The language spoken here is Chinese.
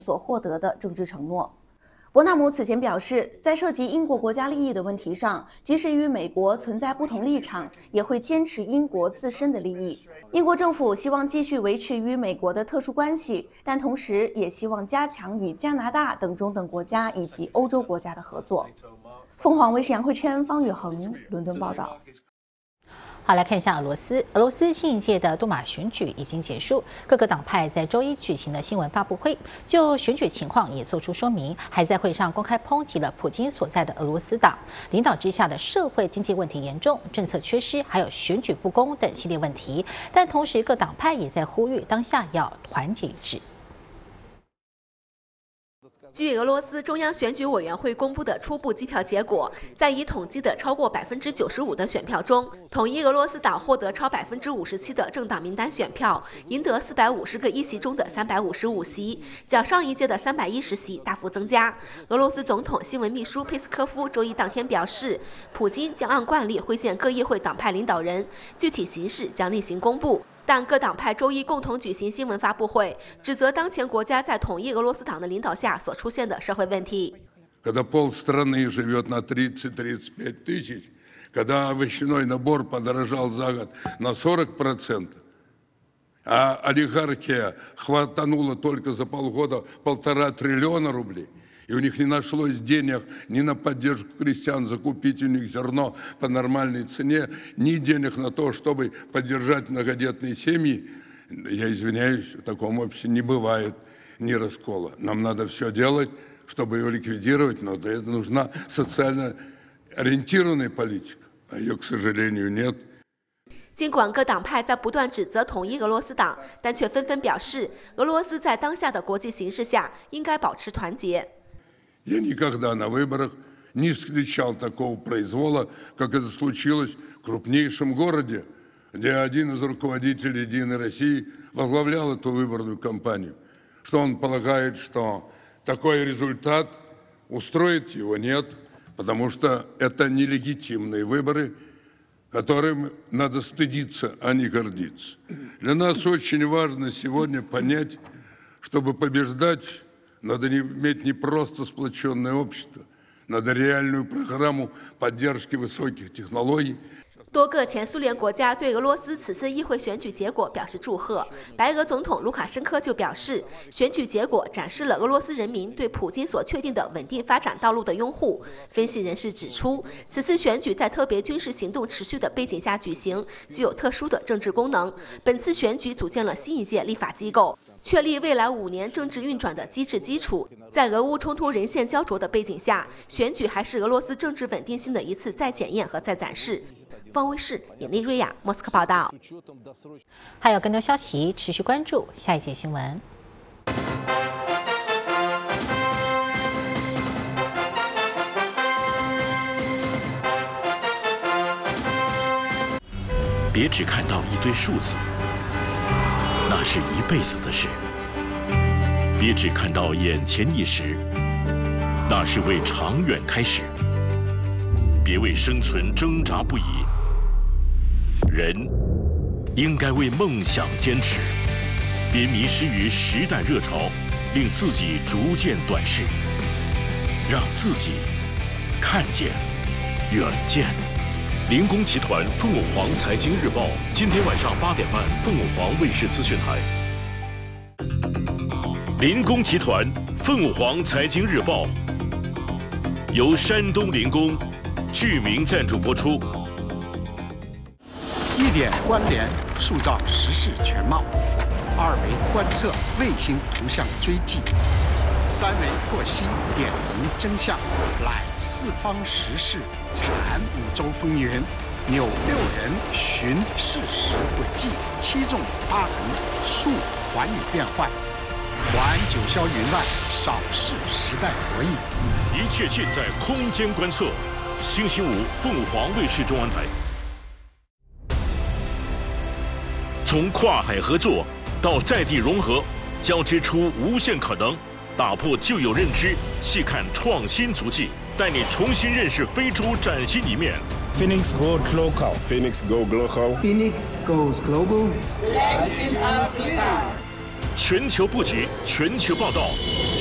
所获得的政治承诺。伯纳姆此前表示，在涉及英国国家利益的问题上，即使与美国存在不同立场，也会坚持英国自身的利益。英国政府希望继续维持与美国的特殊关系，但同时也希望加强与加拿大等中等国家以及欧洲国家的合作。凤凰卫视杨慧琛、方宇恒伦敦报道。 好，来看一下俄罗斯。俄罗斯新一届的杜马选举已经结束，各个党派在周一举行了新闻发布会，就选举情况也做出说明，还在会上公开抨击了普京所在的俄罗斯党领导之下的社会经济问题严重、政策缺失，还有选举不公等系列问题。但同时，各党派也在呼吁当下要团结一致。 据俄罗斯中央选举委员会公布的初步计票结果，在已统计的超过95%的选票中，统一俄罗斯党获得超57%的政党名单选票，赢得450个议席中的355席，较上一届的310席大幅增加。俄罗斯总统新闻秘书佩斯科夫周一当天表示，普京将按惯例会见各议会党派领导人，具体形式将另行公布。但各党派周一共同举行新闻发布会，指责当前国家在统一俄罗斯党的领导下所出现的社会问题。 Когда полстраны живет на 30-35 тысяч, когда овощной набор подорожал за год на 40%, а олигархия хватанула только за полгода 1,5 триллиона рублей, и у них не нашлось денег ни на поддержку крестьян, закупить у них зерно по нормальной цене, ни денег на то, чтобы поддержать многодетные семьи. Я извиняюсь, в таком обществе не бывает ни раскола. Нам надо все делать, чтобы его ликвидировать, но для этого нужна социально ориентированная политика, а ее, к сожалению, нет. 尽管各党派在不断指责统一俄罗斯党，但却纷纷表示，俄罗斯在当下的国际形势下应该保持团结。 Я никогда на выборах не встречал такого произвола, как это случилось в крупнейшем городе, где один из руководителей «Единой России» возглавлял эту выборную кампанию. Что он полагает, что такой результат устроит его? Нет, потому что это нелегитимные выборы, которым надо стыдиться, а не гордиться. Для нас очень важно сегодня понять, чтобы побеждать, надо иметь не просто сплоченное общество, надо реальную программу поддержки высоких технологий. 多个前苏联国家对俄罗斯此次议会选举结果表示祝贺。白俄总统卢卡申科就表示，选举结果展示了俄罗斯人民对普京所确定的稳定发展道路的拥护。分析人士指出，此次选举在特别军事行动持续的背景下举行，具有特殊的政治功能。本次选举组建了新一届立法机构，确立未来5年政治运转的机制基础。在俄乌冲突人线焦灼的背景下，选举还是俄罗斯政治稳定性的一次再检验和再展示。方卫视尹丽瑞亚莫斯科报道。 还有更多消息，持续关注下一节新闻。 别只看到一堆数字，那是一辈子的事；别只看到眼前一时，那是为长远开始。别为生存挣扎不已。人应该为梦想坚持，别迷失于时代热潮，令自己逐渐短视，让自己看见远见。林工集团凤舞凰财经日报，今天晚上8点半，凤舞凰卫视资讯台。林工集团凤舞凰财经日报由山东林工剧名赞助播出。 1点关联，塑造时事全貌；2维观测，卫星图像追迹；3维获悉，点明真相，览四方时事，产5洲风云，扭6人寻事实轨迹，7纵8横，述寰宇变幻，还九霄云外，扫视时代博弈。 一切尽在空间观测。星期5，凤凰卫视中文台。从跨海合作到在地融合，交织出无限可能，打破旧有认知，细看创新足迹，带你重新认识非洲崭新一面。 Phoenix Goes Local. Phoenix Go Global. Phoenix Goes Global. Latin Africa. 全球布局，全球报道。